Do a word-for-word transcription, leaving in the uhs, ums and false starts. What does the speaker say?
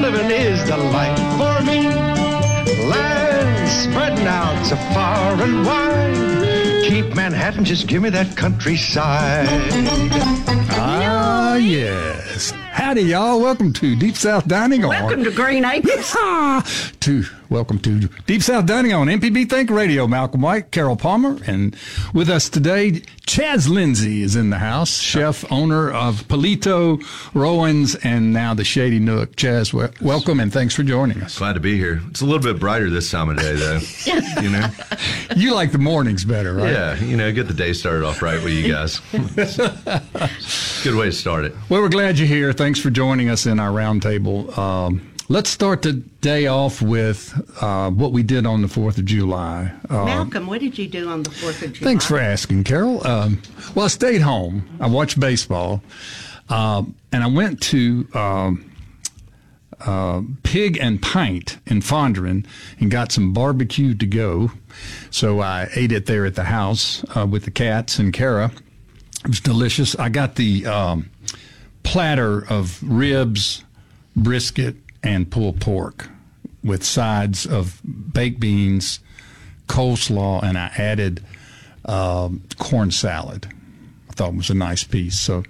living is the life for me. Land spreading out so far and wide. Keep Manhattan, just give me that countryside. Ah, yes. Howdy, y'all. Welcome to Deep South Dining on. Welcome to Green Acres. to welcome to Deep South Dining on M P B Think Radio. Malcolm White, Carol Palmer, and with us today, Chaz Lindsay is in the house, chef, owner of Palito, Rowan's, and now the Shady Nook. Chaz, we- welcome and thanks for joining us. Glad to be here. It's a little bit brighter this time of day, though. You know, You like the mornings better, right? yeah. You know, get the day started off right with you guys. Good way to start it. Well, we're glad you're here. Thanks for joining us in our roundtable. Um, let's start the day off with uh, what we did on the fourth of July. Uh, Malcolm, what did you do on the fourth of July? Thanks for asking, Carol. Um, well, I stayed home. I watched baseball, um, and I went to um, uh, Pig and Pint in Fondren and got some barbecue to go. So I ate it there at the house uh, with the cats and Kara. It was delicious. I got the um, platter of ribs, brisket, and pulled pork with sides of baked beans, coleslaw, and I added um, corn salad. I thought it was a nice piece. So